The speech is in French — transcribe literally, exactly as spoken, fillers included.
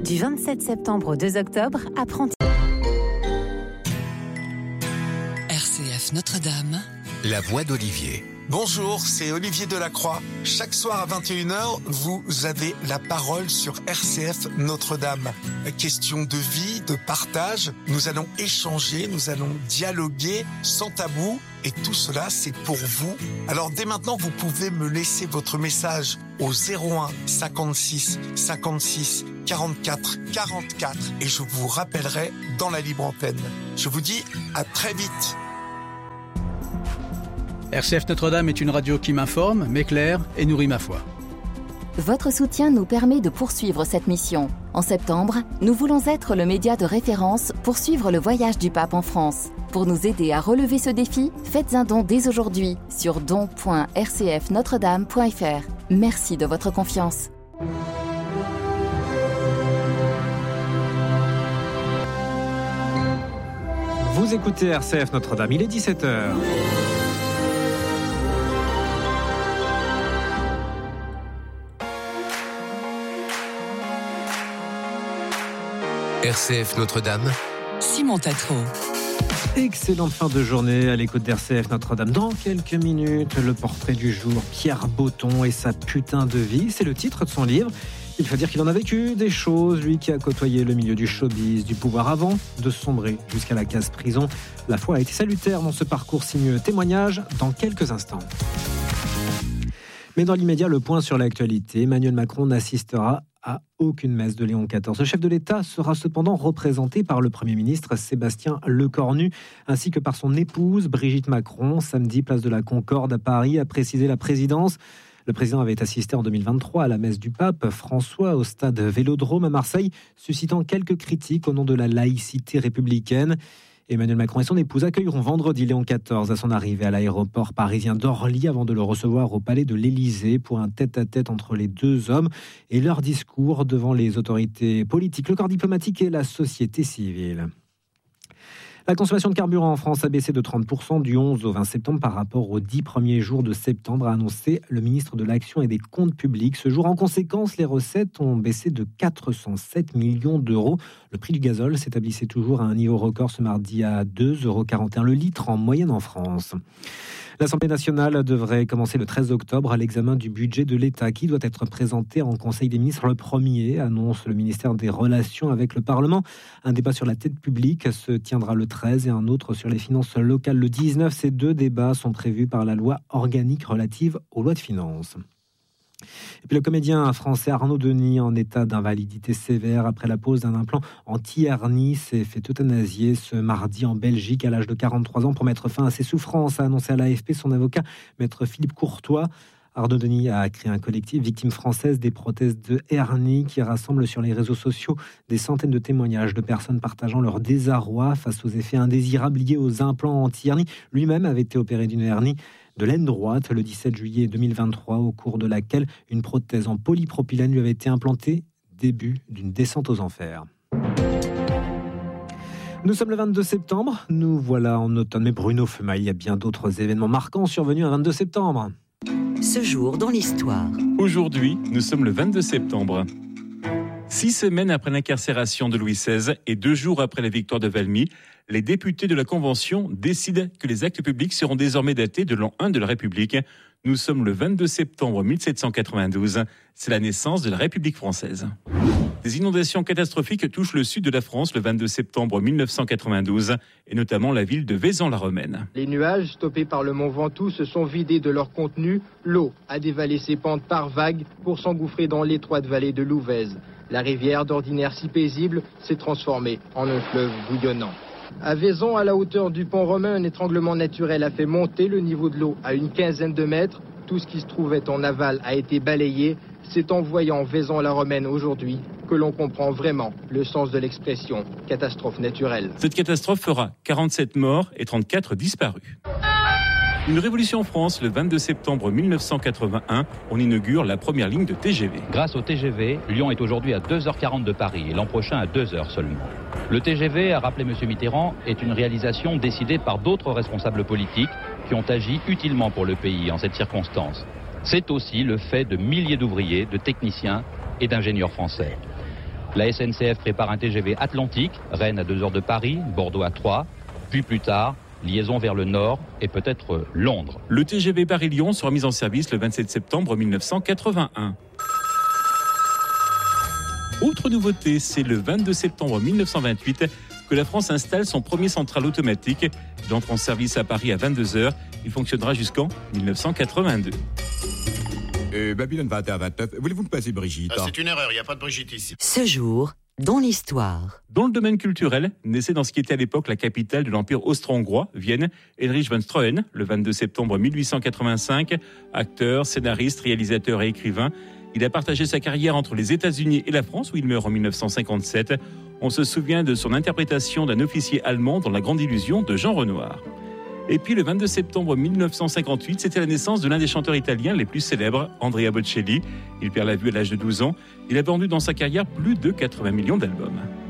Du vingt-sept septembre au deux octobre, apprenti. R C F Notre-Dame. La voix d'Olivier. Bonjour, c'est Olivier Delacroix. Chaque soir à vingt et une heures, vous avez la parole sur R C F Notre-Dame. Question de vie, de partage. Nous allons échanger, nous allons dialoguer sans tabou. Et tout cela, c'est pour vous. Alors dès maintenant, vous pouvez me laisser votre message au zéro un cinquante-six cinquante-six quarante-quatre quarante-quatre et je vous rappellerai dans la libre antenne. Je vous dis à très vite. R C F Notre-Dame est une radio qui m'informe, m'éclaire et nourrit ma foi. Votre soutien nous permet de poursuivre cette mission. En septembre, nous voulons être le média de référence pour suivre le voyage du pape en France. Pour nous aider à relever ce défi, faites un don dès aujourd'hui sur don point r c f notre dame point f r. Merci de votre confiance. Vous écoutez R C F Notre-Dame, il est dix-sept heures. R C F Notre-Dame. Simon Tatro. Excellente fin de journée à l'écoute d'R C F Notre-Dame. Dans quelques minutes, le portrait du jour, Pierre Botton et sa putain de vie. C'est le titre de son livre. Il faut dire qu'il en a vécu des choses, lui qui a côtoyé le milieu du showbiz, du pouvoir avant de sombrer jusqu'à la case prison. La foi a été salutaire dans ce parcours sinueux. Témoignage dans quelques instants. Mais dans l'immédiat, le point sur l'actualité. Emmanuel Macron n'assistera à aucune messe de Léon quatorze. Le chef de l'État sera cependant représenté par le Premier ministre Sébastien Lecornu, ainsi que par son épouse Brigitte Macron. Samedi, place de la Concorde à Paris, a précisé la présidence. Le président avait assisté en deux mille vingt-trois à la messe du pape François au stade Vélodrome à Marseille, suscitant quelques critiques au nom de la laïcité républicaine. Emmanuel Macron et son épouse accueilleront vendredi Léon quatorze à son arrivée à l'aéroport parisien d'Orly avant de le recevoir au palais de l'Élysée pour un tête-à-tête entre les deux hommes et leur discours devant les autorités politiques, le corps diplomatique et la société civile. La consommation de carburant en France a baissé de trente pour cent du onze au vingt septembre par rapport aux dix premiers jours de septembre, a annoncé le ministre de l'Action et des Comptes publics. Ce jour, en conséquence, les recettes ont baissé de quatre cent sept millions d'euros. Le prix du gazole s'établissait toujours à un niveau record ce mardi à deux euros quarante et un le litre en moyenne en France. L'Assemblée nationale devrait commencer le treize octobre à l'examen du budget de l'État qui doit être présenté en Conseil des ministres le premier, annonce le ministère des Relations avec le Parlement. Un débat sur la dette publique se tiendra le treize et un autre sur les finances locales le dix-neuf. Ces deux débats sont prévus par la loi organique relative aux lois de finances. Et puis le comédien français Arnaud Denis, en état d'invalidité sévère après la pose d'un implant anti-hernie, s'est fait euthanasier ce mardi en Belgique à l'âge de quarante-trois ans pour mettre fin à ses souffrances, a annoncé à l'A F P son avocat, maître Philippe Courtois. Arnaud Denis a créé un collectif Victimes françaises des prothèses de hernie qui rassemble sur les réseaux sociaux des centaines de témoignages de personnes partageant leur désarroi face aux effets indésirables liés aux implants anti-hernie. Lui-même avait été opéré d'une hernie de l'aine droite le dix-sept juillet deux mille vingt-trois, au cours de laquelle une prothèse en polypropylène lui avait été implantée, début d'une descente aux enfers. Nous sommes le vingt-deux septembre, nous voilà en automne, mais Bruno Fema, il y a bien d'autres événements marquants survenus un vingt-deux septembre. Ce jour dans l'histoire. Aujourd'hui, nous sommes le vingt-deux septembre. Six semaines après l'incarcération de Louis seize et deux jours après la victoire de Valmy, les députés de la Convention décident que les actes publics seront désormais datés de l'an un de la République. Nous sommes le vingt-deux septembre mille sept cent quatre-vingt-douze. C'est la naissance de la République française. Des inondations catastrophiques touchent le sud de la France le vingt-deux septembre mille neuf cent quatre-vingt-douze, et notamment la ville de Vaison-la-Romaine. Les nuages, stoppés par le mont Ventoux, se sont vidés de leur contenu. L'eau a dévalé ses pentes par vagues pour s'engouffrer dans l'étroite vallée de l'Ouvèze. La rivière, d'ordinaire si paisible, s'est transformée en un fleuve bouillonnant. À Vaison, à la hauteur du pont romain, un étranglement naturel a fait monter le niveau de l'eau à une quinzaine de mètres. Tout ce qui se trouvait en aval a été balayé. C'est en voyant Vaison-la-Romaine aujourd'hui que l'on comprend vraiment le sens de l'expression catastrophe naturelle. Cette catastrophe fera quarante-sept morts et trente-quatre disparus. Une révolution en France, le vingt-deux septembre mille neuf cent quatre-vingt-un, on inaugure la première ligne de T G V. Grâce au T G V, Lyon est aujourd'hui à deux heures quarante de Paris et l'an prochain à deux heures seulement. Le T G V, a rappelé M. Mitterrand, est une réalisation décidée par d'autres responsables politiques qui ont agi utilement pour le pays en cette circonstance. C'est aussi le fait de milliers d'ouvriers, de techniciens et d'ingénieurs français. La S N C F prépare un T G V Atlantique, Rennes à deux heures de Paris, Bordeaux à trois, puis plus tard, liaison vers le nord et peut-être Londres. Le T G V Paris-Lyon sera mis en service le vingt-sept septembre mille neuf cent quatre-vingt-un. Autre nouveauté, c'est le vingt-deux septembre mille neuf cent vingt-huit que la France installe son premier central automatique. Il entre en service à Paris à vingt-deux heures. Il fonctionnera jusqu'en mille neuf cent quatre-vingt-deux. Euh, Babylone vingt et un vingt-neuf, voulez-vous me passer Brigitte? ah, C'est une erreur, il n'y a pas de Brigitte ici. Ce jour, dans l'histoire. Dans le domaine culturel, naissait dans ce qui était à l'époque la capitale de l'Empire austro-hongrois, Vienne, Heinrich von Stroheim, le vingt-deux septembre mille huit cent quatre-vingt-cinq. Acteur, scénariste, réalisateur et écrivain. Il a partagé sa carrière entre les États-Unis et la France, où il meurt en mille neuf cent cinquante-sept. On se souvient de son interprétation d'un officier allemand dans La Grande Illusion de Jean Renoir. Et puis le vingt-deux septembre mille neuf cent cinquante-huit, c'était la naissance de l'un des chanteurs italiens les plus célèbres, Andrea Bocelli. Il perd la vue à l'âge de douze ans. Il a vendu dans sa carrière plus de quatre-vingts millions d'albums.